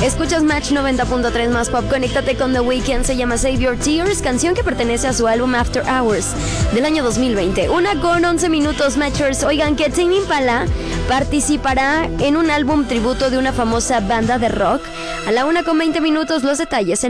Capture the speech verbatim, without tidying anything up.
Escuchas Match noventa punto tres más pop. Conéctate con The Weeknd. Se llama Save Your Tears, canción que pertenece a su álbum After Hours del año dos mil veinte. Una con once minutos, Matchers. Oigan que Tame Impala participará en un álbum tributo de una famosa banda de rock. A la una con veinte minutos, los detalles en